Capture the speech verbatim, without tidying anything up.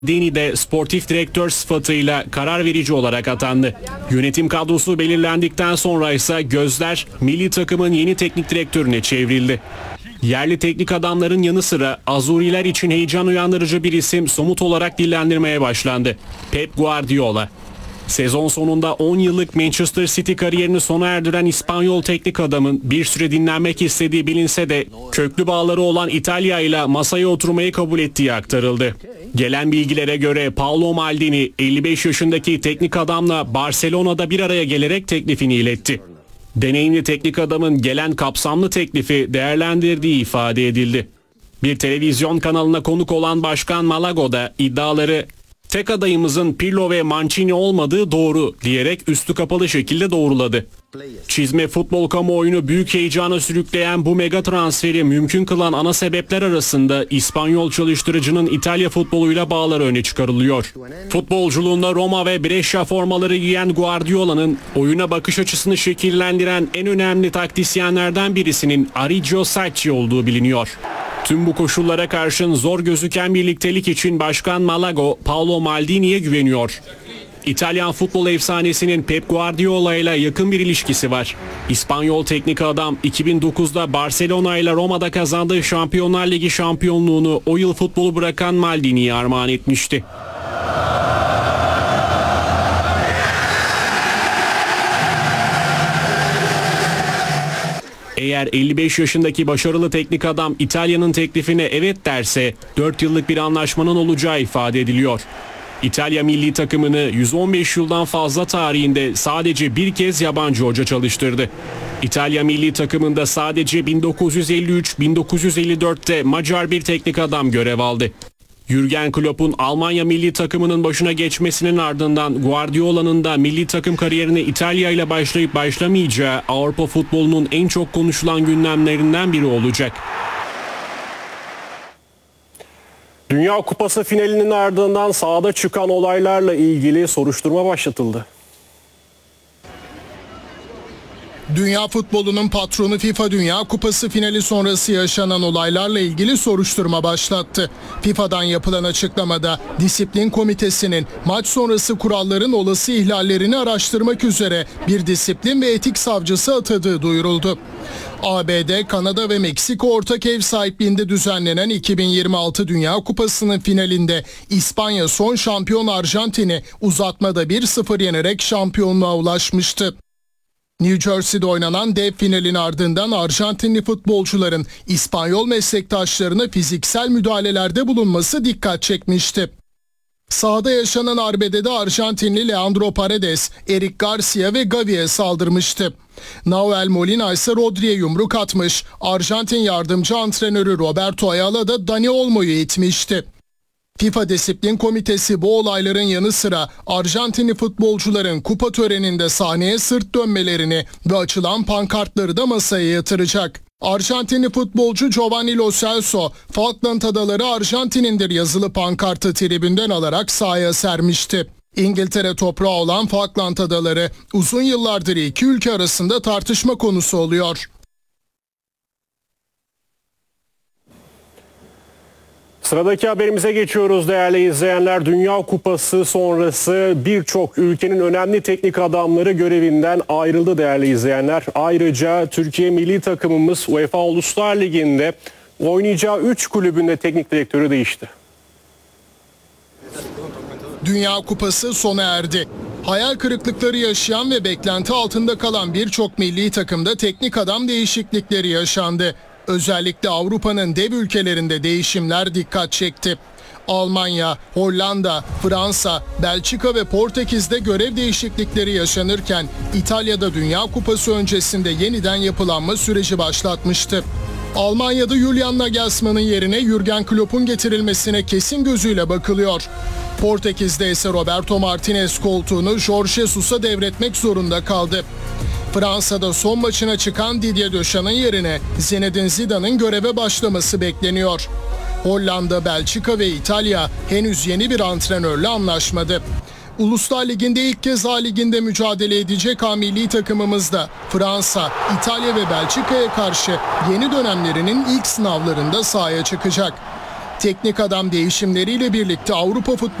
Dini de sportif direktör sıfatıyla karar verici olarak atandı. Yönetim kadrosu belirlendikten sonra ise gözler milli takımın yeni teknik direktörüne çevrildi. Yerli teknik adamların yanı sıra Azuriler için heyecan uyandırıcı bir isim somut olarak dillendirmeye başlandı. Pep Guardiola. Sezon sonunda on yıllık Manchester City kariyerini sona erdiren İspanyol teknik adamın bir süre dinlenmek istediği bilinse de köklü bağları olan İtalya ile masaya oturmayı kabul ettiği aktarıldı. Gelen bilgilere göre Paolo Maldini elli beş yaşındaki teknik adamla Barcelona'da bir araya gelerek teklifini iletti. Deneyimli teknik adamın gelen kapsamlı teklifi değerlendirdiği ifade edildi. Bir televizyon kanalına konuk olan Başkan Malago da iddiaları "Tek adayımızın Pirlo ve Mancini olmadığı doğru" diyerek üstü kapalı şekilde doğruladı. Çizme futbol kamuoyunu büyük heyecana sürükleyen bu mega transferi mümkün kılan ana sebepler arasında İspanyol çalıştırıcının İtalya futboluyla bağları öne çıkarılıyor. Futbolculuğunda Roma ve Brescia formaları giyen Guardiola'nın oyuna bakış açısını şekillendiren en önemli taktisyenlerden birisinin Arrigo Sacchi olduğu biliniyor. Tüm bu koşullara karşın zor gözüken birliktelik için Başkan Malago, Paolo Maldini'ye güveniyor. İtalyan futbol efsanesinin Pep Guardiola ile yakın bir ilişkisi var. İspanyol teknik adam iki bin dokuzda Barcelona ile Roma'da kazandığı Şampiyonlar Ligi şampiyonluğunu o yıl futbolu bırakan Maldini'ye armağan etmişti. Eğer elli beş yaşındaki başarılı teknik adam İtalya'nın teklifine evet derse dört yıllık bir anlaşmanın olacağı ifade ediliyor. İtalya milli takımını yüz on beş yıldan fazla tarihinde sadece bir kez yabancı hoca çalıştırdı. İtalya milli takımında sadece bin dokuz yüz elli üç bin dokuz yüz elli dörtte Macar bir teknik adam görev aldı. Jürgen Klopp'un Almanya milli takımının başına geçmesinin ardından Guardiola'nın da milli takım kariyerine İtalya ile başlayıp başlamayacağı Avrupa futbolunun en çok konuşulan gündemlerinden biri olacak. Dünya Kupası finalinin ardından sahada çıkan olaylarla ilgili soruşturma başlatıldı. Dünya futbolunun patronu FIFA Dünya Kupası finali sonrası yaşanan olaylarla ilgili soruşturma başlattı. FIFA'dan yapılan açıklamada disiplin komitesinin maç sonrası kuralların olası ihlallerini araştırmak üzere bir disiplin ve etik savcısı atadığı duyuruldu. A B D, Kanada ve Meksika ortak ev sahipliğinde düzenlenen iki bin yirmi altı Dünya Kupası'nın finalinde İspanya son şampiyon Arjantin'i uzatmada bir sıfır yenerek şampiyonluğa ulaşmıştı. New Jersey'de oynanan dev finalin ardından Arjantinli futbolcuların İspanyol meslektaşlarına fiziksel müdahalelerde bulunması dikkat çekmişti. Sahada yaşanan arbedede Arjantinli Leandro Paredes, Eric Garcia ve Gavi'ye saldırmıştı. Nahuel Molina ise Rodri'ye yumruk atmış, Arjantin yardımcı antrenörü Roberto Ayala da Dani Olmo'yu itmişti. FIFA Disiplin Komitesi bu olayların yanı sıra Arjantinli futbolcuların kupa töreninde sahneye sırt dönmelerini ve açılan pankartları da masaya yatıracak. Arjantinli futbolcu Giovanni Lo Celso, Falkland Adaları Arjantin'indir yazılı pankartı tribünden alarak sahaya sermişti. İngiltere toprağı olan Falkland Adaları uzun yıllardır iki ülke arasında tartışma konusu oluyor. Sıradaki haberimize geçiyoruz değerli izleyenler. Dünya Kupası sonrası birçok ülkenin önemli teknik adamları görevinden ayrıldı değerli izleyenler. Ayrıca Türkiye milli takımımız UEFA Uluslar Ligi'nde oynayacağı üç kulübünde teknik direktörü değişti. Dünya Kupası sona erdi. Hayal kırıklıkları yaşayan ve beklenti altında kalan birçok milli takımda teknik adam değişiklikleri yaşandı. Özellikle Avrupa'nın dev ülkelerinde değişimler dikkat çekti. Almanya, Hollanda, Fransa, Belçika ve Portekiz'de görev değişiklikleri yaşanırken İtalya'da Dünya Kupası öncesinde yeniden yapılanma süreci başlatmıştı. Almanya'da Julian Nagelsmann'ın yerine Jürgen Klopp'un getirilmesine kesin gözüyle bakılıyor. Portekiz'de ise Roberto Martinez koltuğunu Jorge Jesus'a devretmek zorunda kaldı. Fransa'da son maçına çıkan Didier Deschamps' yerine Zinedine Zidane'ın göreve başlaması bekleniyor. Hollanda, Belçika ve İtalya henüz yeni bir antrenörle anlaşmadı. Uluslar Ligi'nde ilk kez A Ligi'nde mücadele edecek A milli takımımız da Fransa, İtalya ve Belçika'ya karşı yeni dönemlerinin ilk sınavlarında sahaya çıkacak. Teknik adam değişimleriyle birlikte Avrupa futbolu